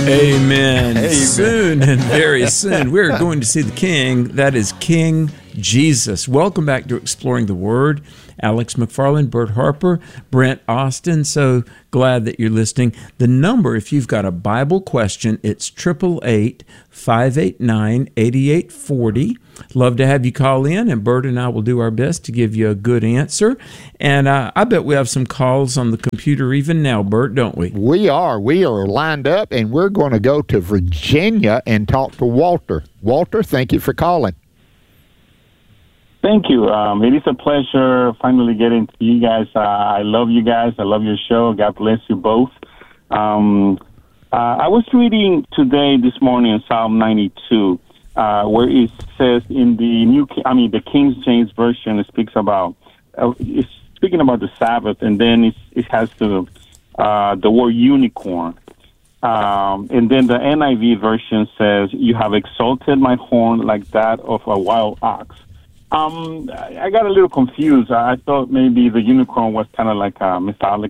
Amen. Amen. Soon and very soon, we're going to see the King. That is King Jesus. Welcome back to Exploring the Word. Alex McFarland, Bert Harper, Brent Austin. So glad that you're listening. The number, if you've got a Bible question, it's 888-589-8840. Love to have you call in, and Bert and I will do our best to give you a good answer. And I bet we have some calls on the computer even now, Bert, don't we? We are lined up, and we're going to go to Virginia and talk to Walter. Walter, thank you for calling. Thank you. It is a pleasure finally getting to you guys. I love you guys. I love your show. God bless you both. I was reading this morning in Psalm 92, where it says in the King James Version, it speaks about it's speaking about the Sabbath, and then it has the word unicorn. And then the NIV version says, "You have exalted my horn like that of a wild ox." I got a little confused. I thought maybe the unicorn was kind of like a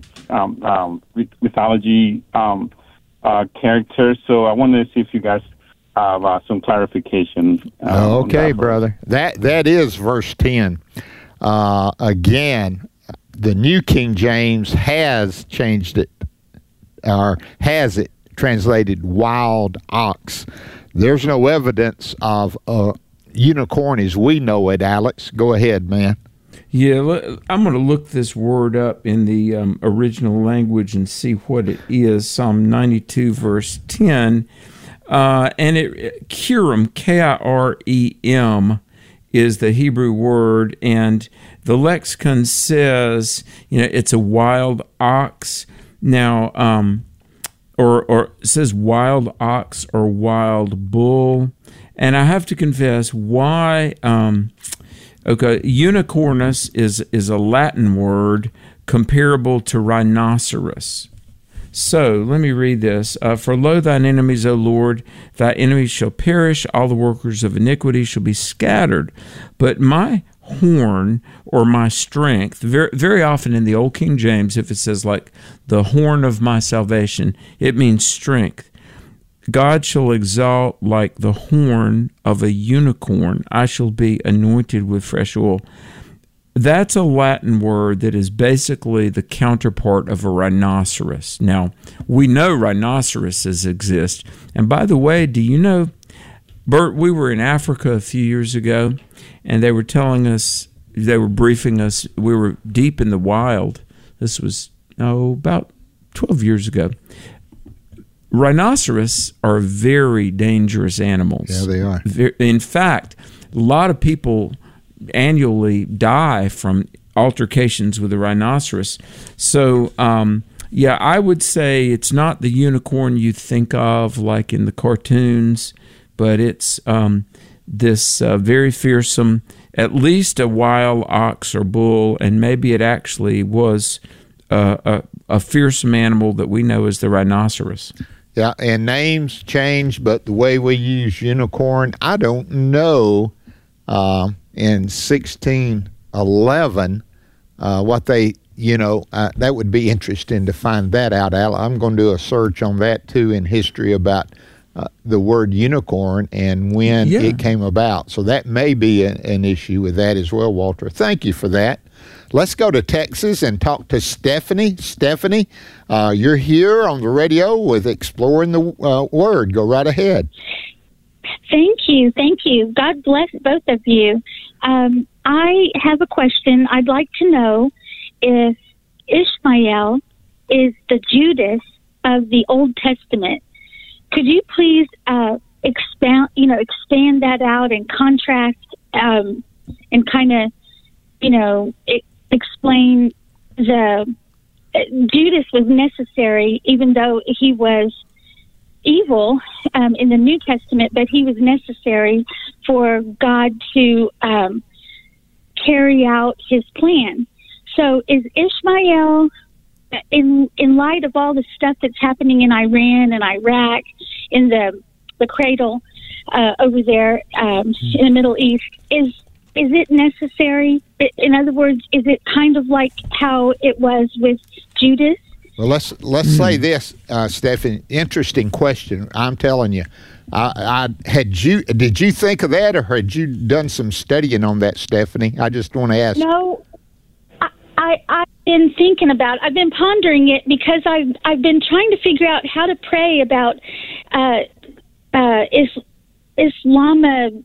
mythology character. So I wanted to see if you guys have some clarification. Okay, brother. That is verse 10. Again, the New King James has changed it, or has it translated wild ox. There's no evidence of unicorn as we know it, Alex. Go ahead, man. Yeah, I'm going to look this word up in the original language and see what it is. Psalm 92, verse 10. And Kirem, K-I-R-E-M, is the Hebrew word. And the lexicon says, it's a wild ox. Now, or it says wild ox or wild bull. And I have to confess why. Unicornus is a Latin word comparable to rhinoceros. So let me read this. For lo, thine enemies, O Lord, thy enemies shall perish. All the workers of iniquity shall be scattered. But my horn or my strength, very, very often in the Old King James, if it says like the horn of my salvation, it means strength. God shall exalt like the horn of a unicorn. I shall be anointed with fresh oil. That's a Latin word that is basically the counterpart of a rhinoceros. Now, we know rhinoceroses exist. And by the way, do you know, Bert, we were in Africa a few years ago, and they were telling us, they were briefing us, we were deep in the wild. This was, about 12 years ago. Rhinoceros are very dangerous animals. Yeah, they are. In fact, a lot of people annually die from altercations with a rhinoceros. So, I would say it's not the unicorn you think of like in the cartoons, but it's this very fearsome, at least a wild ox or bull, and maybe it actually was a fearsome animal that we know as the rhinoceros. Yeah, and names change, but the way we use unicorn, I don't know in 1611 what they, that would be interesting to find that out. I'm going to do a search on that too in history about the word unicorn and when it came about. So that may be an issue with that as well, Walter. Thank you for that. Let's go to Texas and talk to Stephanie. Stephanie, you're here on the radio with Exploring the Word. Go right ahead. Thank you. God bless both of you. I have a question. I'd like to know if Ishmael is the Judas of the Old Testament. Could you please expand that out and contrast and kind of, explain Judas was necessary, even though he was evil in the New Testament, but he was necessary for God to carry out his plan. So is Ishmael, in light of all the stuff that's happening in Iran and Iraq, in the cradle over there in the Middle East, is it necessary? In other words, is it kind of like how it was with Judas? Well, let's say this, Stephanie. Interesting question. I'm telling you, did you think of that, or had you done some studying on that, Stephanie? I just want to ask. No, I've been thinking about it. I've been pondering it because I've been trying to figure out how to pray about Islamic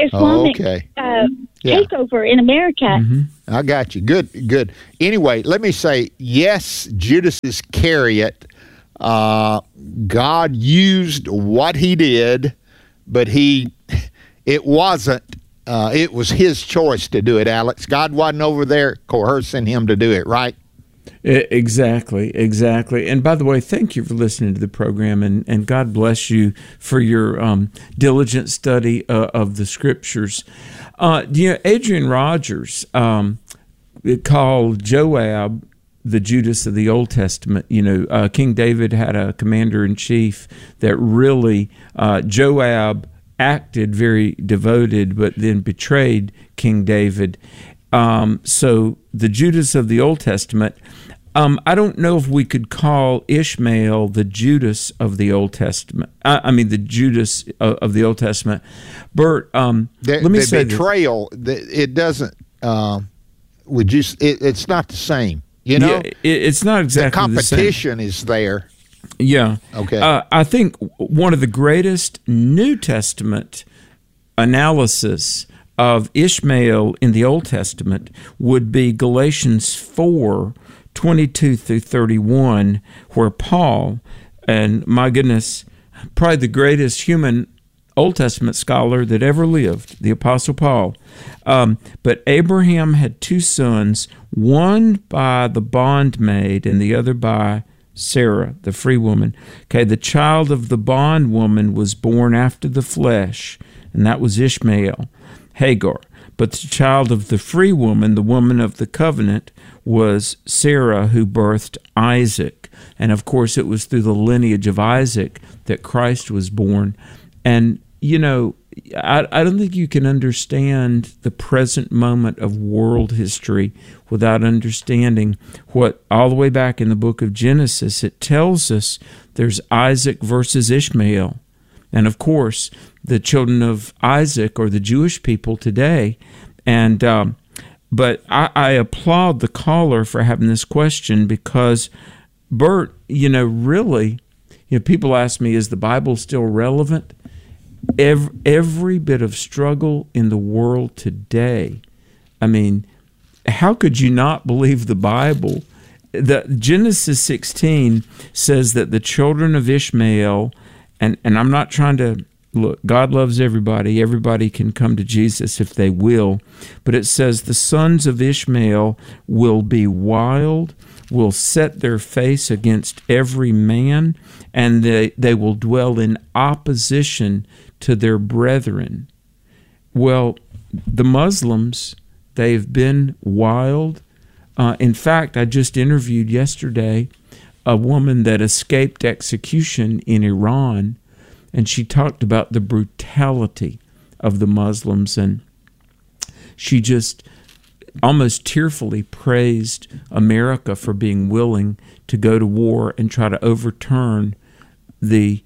takeover in America. Mm-hmm. I got you. Good. Anyway, let me say, yes, Judas Iscariot, God used what he did, but it wasn't. It was his choice to do it, Alex. God wasn't over there coercing him to do it, right? Exactly. And by the way, thank you for listening to the program, and God bless you for your diligent study of the Scriptures. Adrian Rogers called Joab the Judas of the Old Testament. King David had a commander-in-chief that really, Joab acted very devoted, but then betrayed King David. So the Judas of the Old Testament, I don't know if we could call Ishmael the Judas of the Old Testament. The Judas of the Old Testament. Bert, let me say betrayal. It doesn't. It's not the same. Yeah, it's not exactly the competition is there. Yeah. Okay. I think one of the greatest New Testament analysis of Ishmael in the Old Testament would be Galatians 4:22 through 31, where Paul, and my goodness, probably the greatest human Old Testament scholar that ever lived, the Apostle Paul. But Abraham had two sons, one by the bondmaid and the other by Sarah, the free woman. Okay, the child of the bondwoman was born after the flesh, and that was Ishmael, Hagar. But the child of the free woman, the woman of the covenant, was Sarah, who birthed Isaac. And of course, it was through the lineage of Isaac that Christ was born. And, I don't think you can understand the present moment of world history without understanding what, all the way back in the book of Genesis, it tells us there's Isaac versus Ishmael. And of course, the children of Isaac are the Jewish people today. And but I applaud the caller for having this question because, Bert, really, people ask me, is the Bible still relevant? Every bit of struggle in the world today. How could you not believe the Bible? Genesis 16 says that the children of Ishmael, and I'm not trying to, look, God loves everybody. Everybody can come to Jesus if they will. But it says the sons of Ishmael will be wild, will set their face against every man, and they will dwell in opposition to their brethren. Well, the Muslims, they've been wild. In fact, I just interviewed yesterday a woman that escaped execution in Iran, and she talked about the brutality of the Muslims, and she just almost tearfully praised America for being willing to go to war and try to overturn the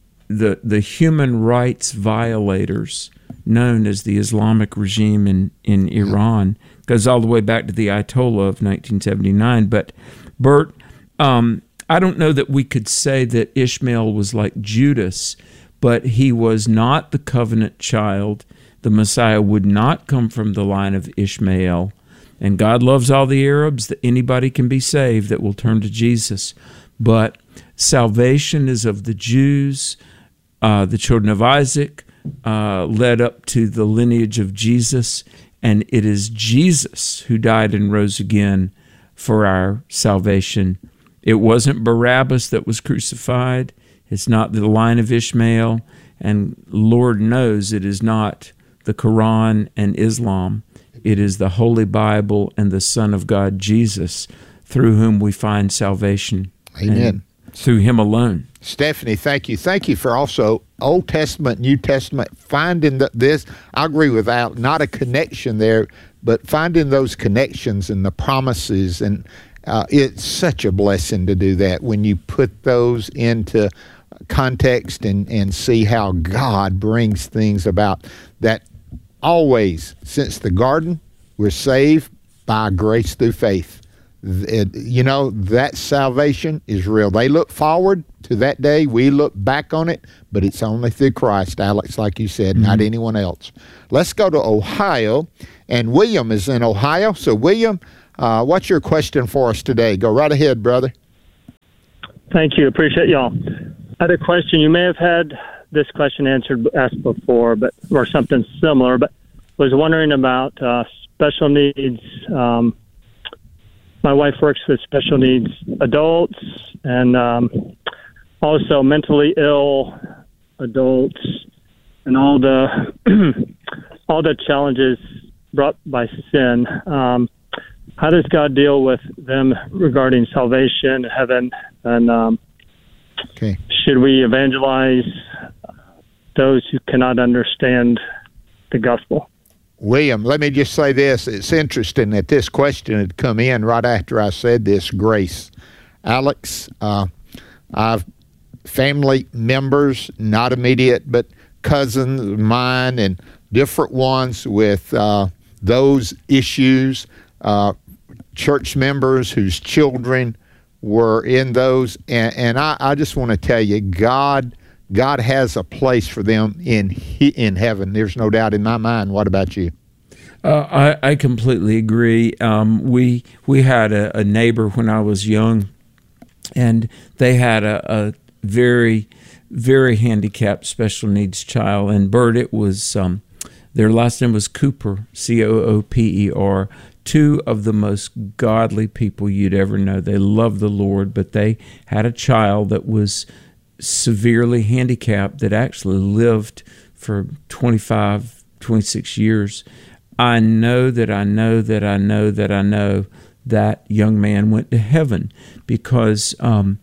human rights violators known as the Islamic regime in Iran. Goes all the way back to the Ayatollah of 1979. But, Bert, I don't know that we could say that Ishmael was like Judas, but he was not the covenant child. The Messiah would not come from the line of Ishmael. And God loves all the Arabs, that anybody can be saved that will turn to Jesus. But salvation is of the Jews, the children of Isaac, led up to the lineage of Jesus. And it is Jesus who died and rose again for our salvation. It wasn't Barabbas that was crucified. It's not the line of Ishmael. And Lord knows it is not the Quran and Islam. It is the Holy Bible and the Son of God, Jesus, through whom we find salvation. Amen. Through him alone. Stephanie, thank you. Thank you for also Old Testament, New Testament, finding this. I agree with Al, not a connection there, but finding those connections and the promises. And it's such a blessing to do that when you put those into context and see how God brings things about. That always, since the garden, we're saved by grace through faith. That salvation is real. They look forward to that day. We look back on it, but it's only through Christ, Alex, like you said, not anyone else. Let's go to Ohio, and William is in Ohio. So, William, what's your question for us today? Go right ahead, brother. Thank you. Appreciate y'all. I had a question. You may have had this question asked before, or something similar, but was wondering about special needs. My wife works with special needs adults and also mentally ill adults, and all the all the challenges brought by sin. How does God deal with them regarding salvation, heaven, and should we evangelize those who cannot understand the gospel? William, let me just say this. It's interesting that this question had come in right after I said this, grace. Alex, I've family members, not immediate, but cousins of mine and different ones with those issues, church members whose children were in those. And I just want to tell you, God has a place for them in heaven. There's no doubt in my mind. What about you? I completely agree. We had a neighbor when I was young, and they had a very, very handicapped special needs child. And Bert, it was their last name was Cooper, Cooper. Two of the most godly people you'd ever know. They loved the Lord, but they had a child that was severely handicapped that actually lived for 25, 26 years. I know that young man went to heaven because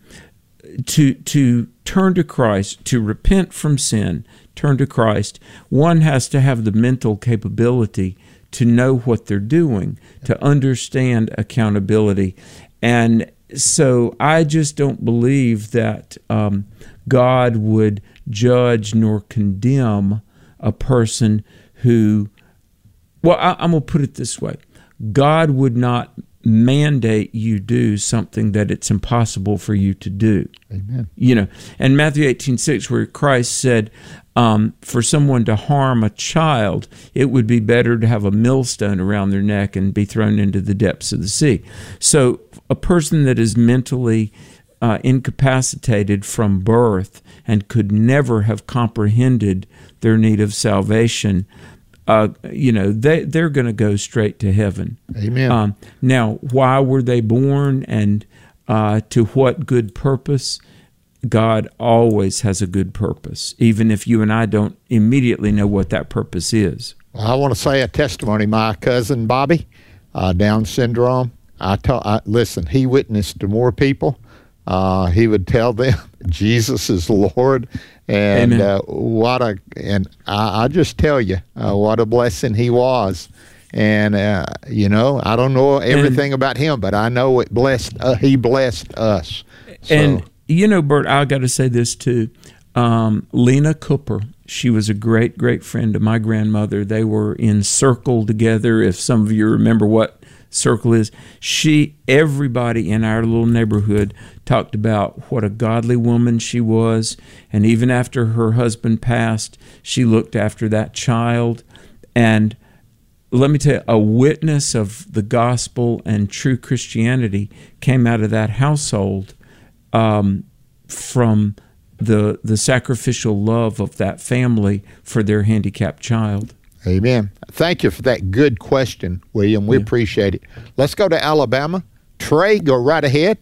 to turn to Christ, to repent from sin, turn to Christ, one has to have the mental capability to know what they're doing, to understand accountability. And so I just don't believe that God would judge nor condemn a person who, I'm going to put it this way. God would not mandate you do something that it's impossible for you to do. Amen. And Matthew 18:6, where Christ said, for someone to harm a child, it would be better to have a millstone around their neck and be thrown into the depths of the sea. So a person that is mentally incapacitated from birth and could never have comprehended their need of salvation, they're going to go straight to heaven. Amen. Now, why were they born, and to what good purpose? God always has a good purpose, even if you and I don't immediately know what that purpose is. Well, I want to say a testimony. My cousin Bobby, Down syndrome, listen, he witnessed to more people. He would tell them Jesus is Lord, and I just tell you what a blessing he was. And I don't know everything about him, but I know he blessed us. So. And Bert, I got to say this too. Lena Cooper, she was a great, great friend of my grandmother. They were in Circle together. If some of you remember what Circle is, everybody in our little neighborhood talked about what a godly woman she was. And even after her husband passed, she looked after that child. And let me tell you, a witness of the gospel and true Christianity came out of that household from the sacrificial love of that family for their handicapped child. Amen. Thank you for that good question, William. We appreciate it. Let's go to Alabama. Trey, go right ahead.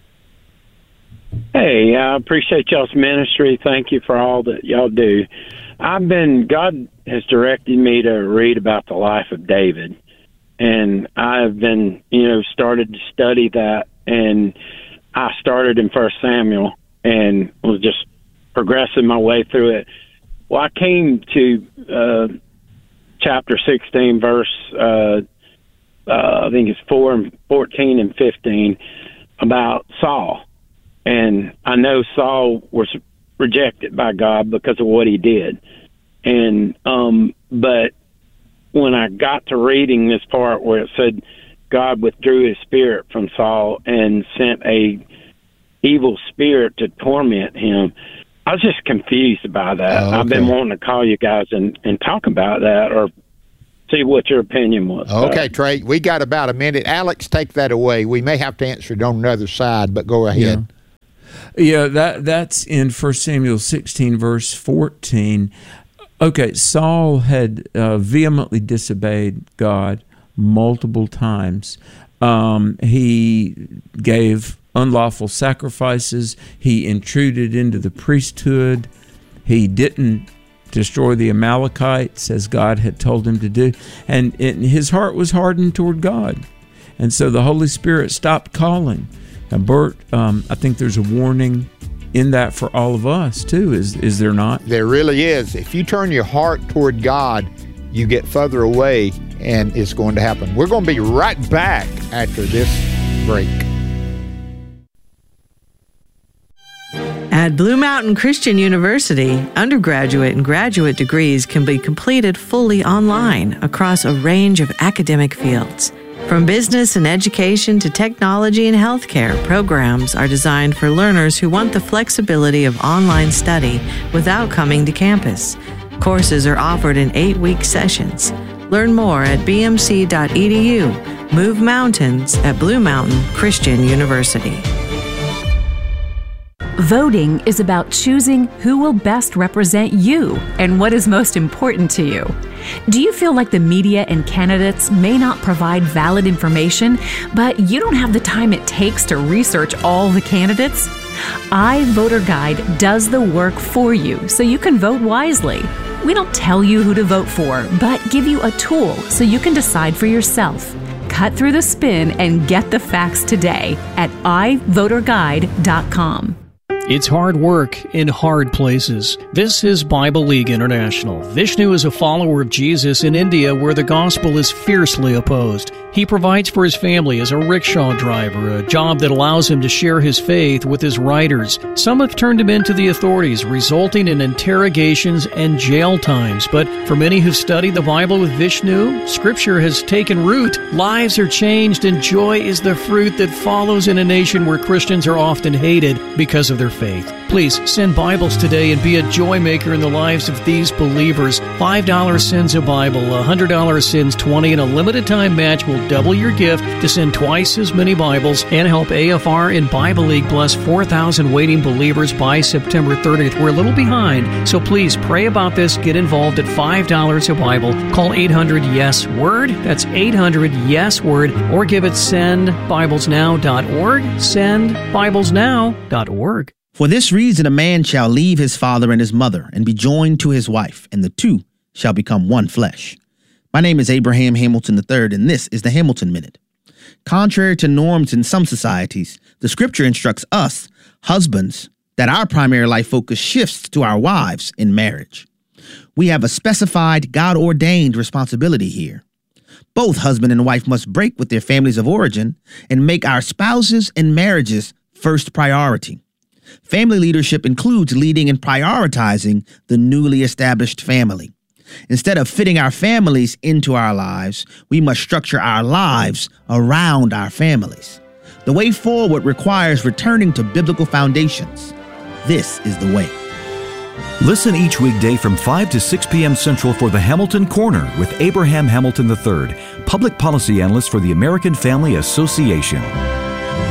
Hey, I appreciate y'all's ministry. Thank you for all that y'all do. God has directed me to read about the life of David, and I've been, started to study that, and I started in 1 Samuel and was just progressing my way through it. Well, I came to chapter 16, verse I think it's 14 and 15, about Saul. And I know Saul was rejected by God because of what he did. And but when I got to reading this part where it said God withdrew his spirit from Saul and sent a evil spirit to torment him, I was just confused by that. Okay. I've been wanting to call you guys and talk about that, or see what your opinion was. Okay, Trey, we got about a minute. Alex, take that away. We may have to answer it on the other side, but go ahead. Yeah, that's in 1 Samuel 16, verse 14. Okay, Saul had vehemently disobeyed God multiple times. He gave unlawful sacrifices. He intruded into the priesthood. He didn't destroy the Amalekites as God had told him to do. And his heart was hardened toward God. And so the Holy Spirit stopped calling. And Bert, I think there's a warning in that for all of us too, is there not? There really is. If you turn your heart toward God, you get further away, and it's going to happen. We're going to be right back after this break. At Blue Mountain Christian University, undergraduate and graduate degrees can be completed fully online across a range of academic fields. From business and education to technology and healthcare, programs are designed for learners who want the flexibility of online study without coming to campus. Courses are offered in 8-week sessions. Learn more at bmc.edu. Move mountains at Blue Mountain Christian University. Voting is about choosing who will best represent you and what is most important to you. Do you feel like the media and candidates may not provide valid information, but you don't have the time it takes to research all the candidates? iVoterGuide does the work for you so you can vote wisely. We don't tell you who to vote for, but give you a tool so you can decide for yourself. Cut through the spin and get the facts today at iVoterGuide.com. It's hard work in hard places. This is Bible League International. Vishnu is a follower of Jesus in India where the gospel is fiercely opposed. He provides for his family as a rickshaw driver, a job that allows him to share his faith with his riders. Some have turned him into the authorities, resulting in interrogations and jail times. But for many who've studied the Bible with Vishnu, Scripture has taken root. Lives are changed, and joy is the fruit that follows in a nation where Christians are often hated because of their faith. Please send Bibles today and be a joy maker in the lives of these believers. $5 sends a Bible, $100 sends 20, and a limited time match will double your gift to send twice as many Bibles and help AFR and Bible League bless 4,000 waiting believers by September 30th. We're a little behind, so please pray about this. Get involved at $5 a Bible. Call 800-YES-WORD. That's 800-YES-WORD. Or give it sendbiblesnow.org. Sendbiblesnow.org. For this reason, a man shall leave his father and his mother and be joined to his wife, and the two shall become one flesh. My name is Abraham Hamilton III, and this is the Hamilton Minute. Contrary to norms in some societies, the Scripture instructs us, husbands, that our primary life focus shifts to our wives in marriage. We have a specified, God-ordained responsibility here. Both husband and wife must break with their families of origin and make our spouses and marriages first priority. Family leadership includes leading and prioritizing the newly established family. Instead of fitting our families into our lives, we must structure our lives around our families. The way forward requires returning to biblical foundations. This is the way. Listen each weekday from 5 to 6 p.m. Central for the Hamilton Corner with Abraham Hamilton III, public policy analyst for the American Family Association.